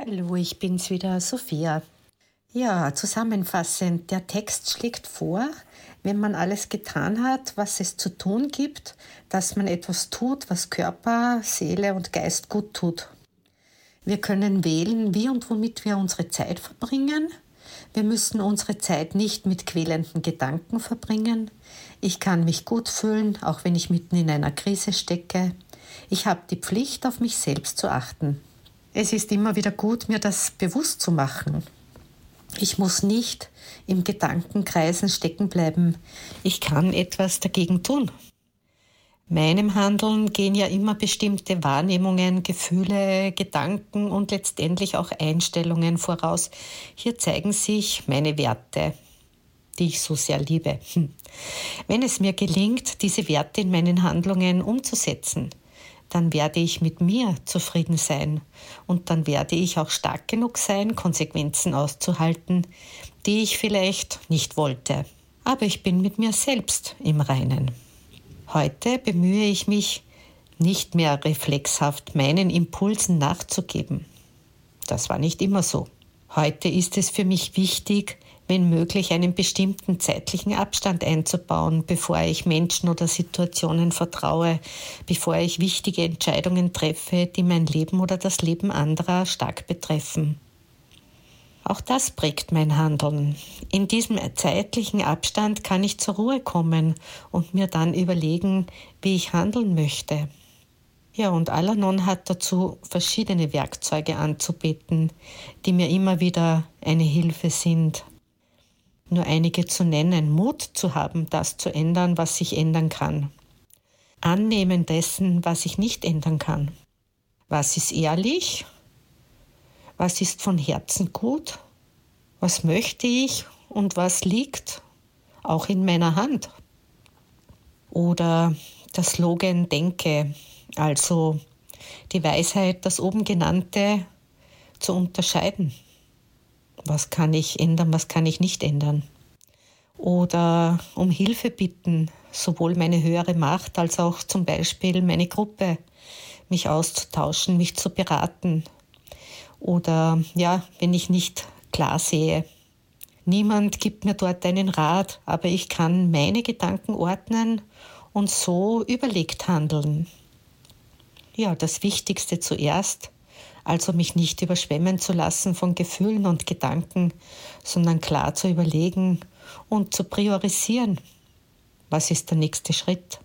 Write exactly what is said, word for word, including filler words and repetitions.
Hallo, ich bin's wieder, Sophia. Ja, zusammenfassend, der Text schlägt vor, wenn man alles getan hat, was es zu tun gibt, dass man etwas tut, was Körper, Seele und Geist gut tut. Wir können wählen, wie und womit wir unsere Zeit verbringen. Wir müssen unsere Zeit nicht mit quälenden Gedanken verbringen. Ich kann mich gut fühlen, auch wenn ich mitten in einer Krise stecke. Ich habe die Pflicht, auf mich selbst zu achten. Es ist immer wieder gut, mir das bewusst zu machen. Ich muss nicht im Gedankenkreisen stecken bleiben. Ich kann etwas dagegen tun. Meinem Handeln gehen ja immer bestimmte Wahrnehmungen, Gefühle, Gedanken und letztendlich auch Einstellungen voraus. Hier zeigen sich meine Werte, die ich so sehr liebe. Hm. Wenn es mir gelingt, diese Werte in meinen Handlungen umzusetzen, dann werde ich mit mir zufrieden sein und dann werde ich auch stark genug sein, Konsequenzen auszuhalten, die ich vielleicht nicht wollte. Aber ich bin mit mir selbst im Reinen. Heute bemühe ich mich, nicht mehr reflexhaft meinen Impulsen nachzugeben. Das war nicht immer so. Heute ist es für mich wichtig, wenn möglich einen bestimmten zeitlichen Abstand einzubauen, bevor ich Menschen oder Situationen vertraue, bevor ich wichtige Entscheidungen treffe, die mein Leben oder das Leben anderer stark betreffen. Auch das prägt mein Handeln. In diesem zeitlichen Abstand kann ich zur Ruhe kommen und mir dann überlegen, wie ich handeln möchte. Ja, und Al-Anon hat dazu verschiedene Werkzeuge anzubieten, die mir immer wieder eine Hilfe sind. Nur einige zu nennen: Mut zu haben, das zu ändern, was sich ändern kann. Annehmen dessen, was ich nicht ändern kann. Was ist ehrlich? Was ist von Herzen gut? Was möchte ich und was liegt auch in meiner Hand? Oder der Slogan Denke, also die Weisheit, das oben Genannte zu unterscheiden. Was kann ich ändern, was kann ich nicht ändern? Oder um Hilfe bitten, sowohl meine höhere Macht als auch zum Beispiel meine Gruppe, mich auszutauschen, mich zu beraten. Oder ja, wenn ich nicht klar sehe. Niemand gibt mir dort einen Rat, aber ich kann meine Gedanken ordnen und so überlegt handeln. Ja, das Wichtigste zuerst, also mich nicht überschwemmen zu lassen von Gefühlen und Gedanken, sondern klar zu überlegen und zu priorisieren. Was ist der nächste Schritt?